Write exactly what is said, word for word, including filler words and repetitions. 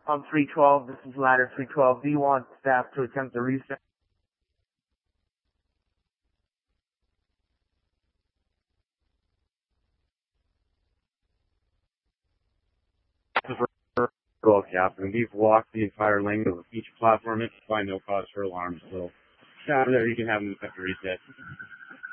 Um, three twelve, this is ladder three twelve. Do you want staff to attempt the reset? Go, Captain. We've walked the entire length of each platform. It's by no cause for alarm, so after there you can have them set to reset.